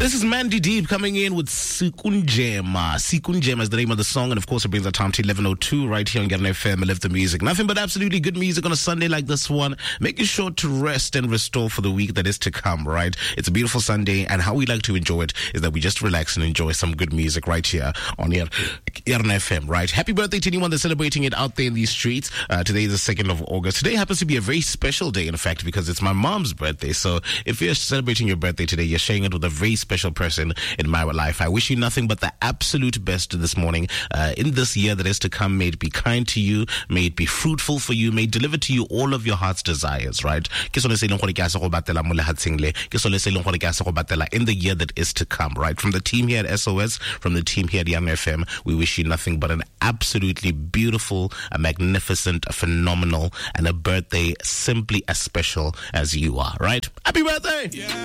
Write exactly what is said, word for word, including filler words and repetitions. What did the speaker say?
This is Mandy Deep coming in with Sikunjema. Sikunjema is the name of the song, and of course it brings our time to eleven oh two right here on Garden F M. I love the music. Nothing but absolutely good music on a Sunday like this one. Making sure to rest and restore for the week that is to come, right? It's a beautiful Sunday, and how we like to enjoy it is that we just relax and enjoy some good music right here on Garden F M, right? Happy birthday to anyone that's celebrating it out there in these streets. Uh, today is the second of August. Today happens to be a very special day, in fact, because it's my mom's birthday. So if you're celebrating your birthday today, you're sharing it with a very special person in my life. I wish you nothing but the absolute best this morning. Uh, in this year that is to come, may it be kind to you, may it be fruitful for you, may it deliver to you all of your heart's desires, right? In the year that is to come, right? From the team here at S O S, from the team here at Young F M, we wish you nothing but an absolutely beautiful, a magnificent, a phenomenal, and a birthday simply as special as you are, right? Happy birthday! Yeah.